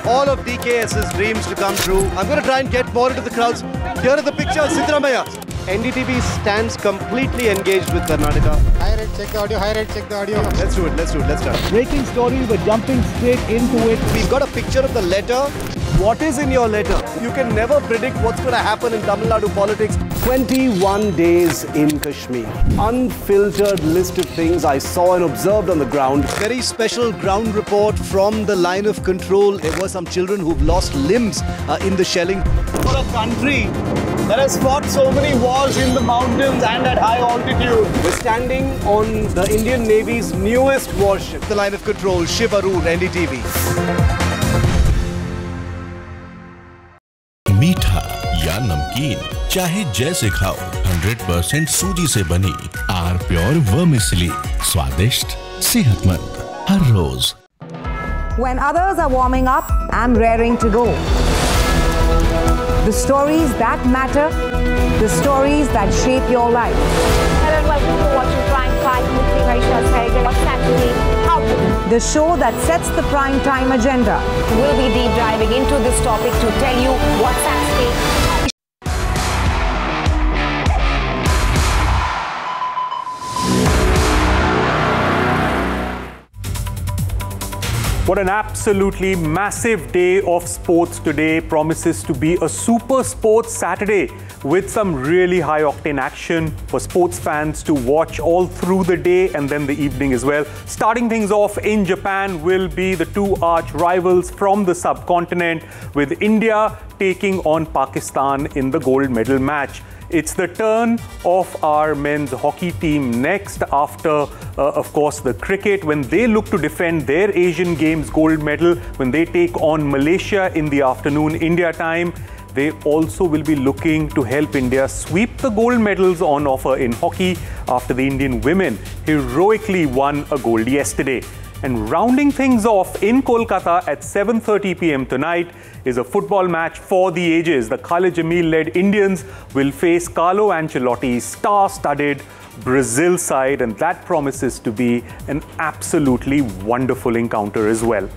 all of DKS's dreams to come true. I'm going to try and get more into the crowds. Here are the pictures, Siddaramaiah. NDTV stands completely engaged with Karnataka. High rate, check the audio. High rate, check the audio. Let's do it. Let's start. Breaking story, we're jumping straight into it. We've got a picture of the letter. What is in your letter? You can never predict what's going to happen in Tamil Nadu politics. 21 days in Kashmir. Unfiltered list of things I saw and observed on the ground. Very special ground report from the line of control. There were some children who've lost limbs in the shelling. For a country that has fought so many wars in the mountains and at high altitude. We're standing on the Indian Navy's newest warship. The line of control, Shiv Arur, NDTV. मीठा या नमकीन चाहे जैसे खाओ 100% सूजी से बनी are pure vermicelli स्वादिष्ट सेहतमंद हर रोज. When others are warming up, I'm raring to go. The stories that matter, the stories that shape your life. Hello and welcome to Watching Prime Time with me, Maisha Saigal. What's happening? How to do? The show that sets the prime time agenda. We'll be deep diving into this topic to tell you what's at stake. What an absolutely massive day of sports today. Promises to be a super sports Saturday with some really high octane action for sports fans to watch all through the day and then the evening as well. Starting things off in Japan will be the two arch rivals from the subcontinent, with India taking on Pakistan in the gold medal match. It's the turn of our men's hockey team next after, of course, the cricket, when they look to defend their Asian Games gold medal, when they take on Malaysia in the afternoon India time. They also will be looking to help India sweep the gold medals on offer in hockey after the Indian women heroically won a gold yesterday. And rounding things off in Kolkata at 7:30 p.m. tonight is a football match for the ages. The Khalid Jamil-led Indians will face Carlo Ancelotti's star-studded Brazil side, and that promises to be an absolutely wonderful encounter as well.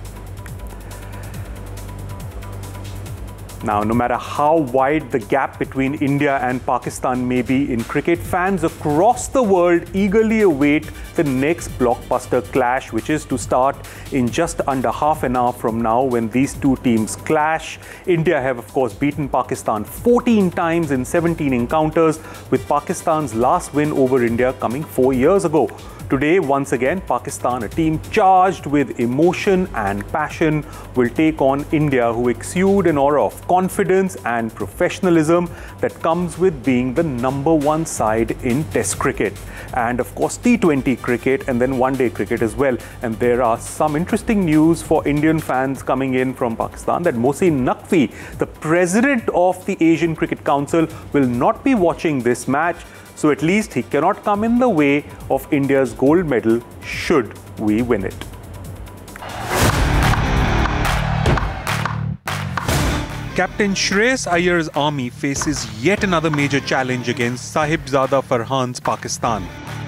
Now, no matter how wide the gap between India and Pakistan may be in cricket, fans across the world eagerly await the next blockbuster clash, which is to start in just under half an hour from now when these two teams clash. India have, of course, beaten Pakistan 14 times in 17 encounters, with Pakistan's last win over India coming 4 years ago. Today, once again, Pakistan, a team charged with emotion and passion, will take on India, who exude an aura of confidence and professionalism that comes with being the number one side in Test cricket. And of course, T20 cricket and then one-day cricket as well. And there are some interesting news for Indian fans coming in from Pakistan that Mohsin Naqvi, the president of the Asian Cricket Council, will not be watching this match. So at least he cannot come in the way of India's gold medal should we win it. Captain Shreyas Iyer's army faces yet another major challenge against Sahibzada Farhan's Pakistan.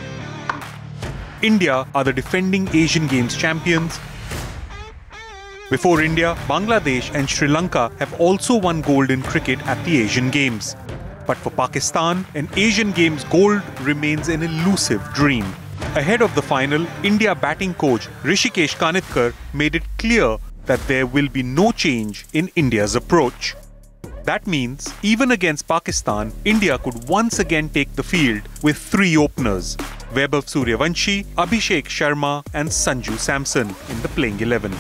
India are the defending Asian Games champions. Before India, Bangladesh and Sri Lanka have also won gold in cricket at the Asian Games. But for Pakistan, an Asian Games gold remains an elusive dream. Ahead of the final, India batting coach Rishikesh Kanitkar made it clear that there will be no change in India's approach. That means, even against Pakistan, India could once again take the field with three openers: Vaibhav Suryavanshi, Abhishek Sharma and Sanju Samson in the playing 11.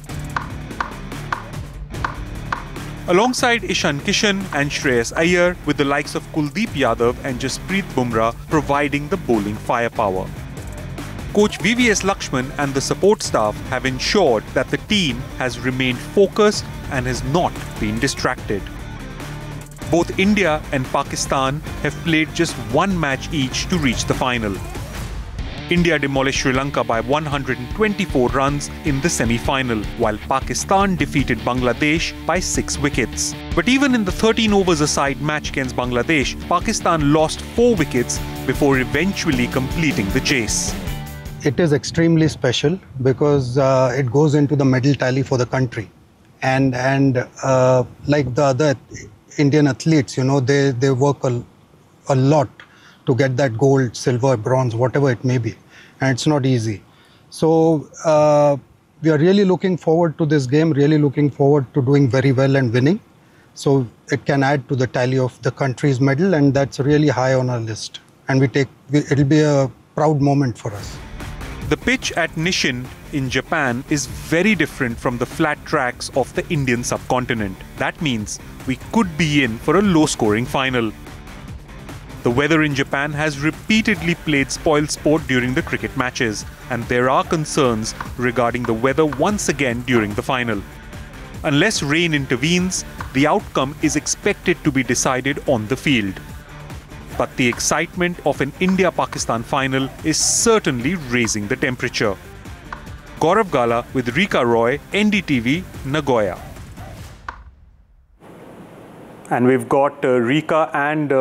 Alongside Ishan Kishan and Shreyas Iyer, with the likes of Kuldeep Yadav and Jasprit Bumrah providing the bowling firepower. Coach VVS Lakshman and the support staff have ensured that the team has remained focused and has not been distracted. Both India and Pakistan have played just one match each to reach the final. India demolished Sri Lanka by 124 runs in the semi-final, while Pakistan defeated Bangladesh by 6 wickets. But even in the 13 overs aside match against Bangladesh, Pakistan lost 4 wickets before eventually completing the chase. It is extremely special because it goes into the medal tally for the country. and like the other Indian athletes, they work a lot to get that gold, silver, bronze, whatever it may be, and it's not easy. So we are really looking forward to this game, really looking forward to doing very well and winning. So it can add to the tally of the country's medal, and that's really high on our list. And it'll be a proud moment for us. The pitch at Nishin in Japan is very different from the flat tracks of the Indian subcontinent. That means we could be in for a low-scoring final. The weather in Japan has repeatedly played spoil sport during the cricket matches, and there are concerns regarding the weather once again during the final. Unless rain intervenes, the outcome is expected to be decided on the field. But the excitement of an India-Pakistan final is certainly raising the temperature. Gaurav Gala with Rika Roy, NDTV, Nagoya. And we've got Rika and